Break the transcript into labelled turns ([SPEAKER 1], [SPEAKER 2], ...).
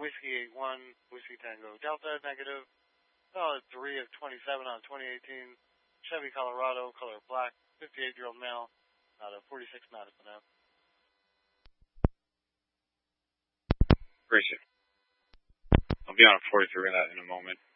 [SPEAKER 1] Whiskey 81, Whiskey Tango Delta, negative. Solid 3 of 27 on 2018 Chevy Colorado, color black, 58-year-old male, out of 46 Madison Ave.
[SPEAKER 2] Appreciate it. I'll be on a 43 in a moment.